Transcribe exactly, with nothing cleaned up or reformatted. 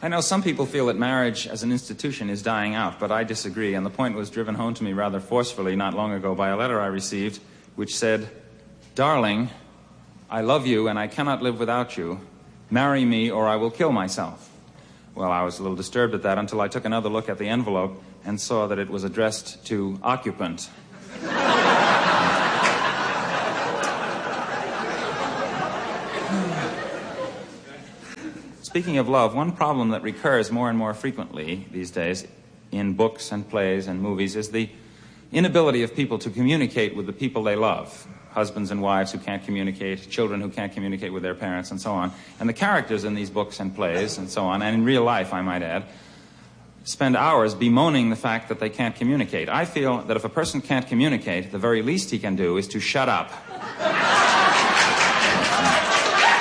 I know some people feel that marriage as an institution is dying out, but I disagree, and the point was driven home to me rather forcefully not long ago by a letter I received, which said, "Darling, I love you and I cannot live without you. Marry me or I will kill myself." Well, I was a little disturbed at that until I took another look at the envelope and saw that it was addressed to occupant. Speaking of love, one problem that recurs more and more frequently these days in books and plays and movies is the inability of people to communicate with the people they love. Husbands and wives who can't communicate, children who can't communicate with their parents, and so on. And the characters in these books and plays and so on, and in real life, I might add, spend hours bemoaning the fact that they can't communicate. I feel that if a person can't communicate, the very least he can do is to shut up.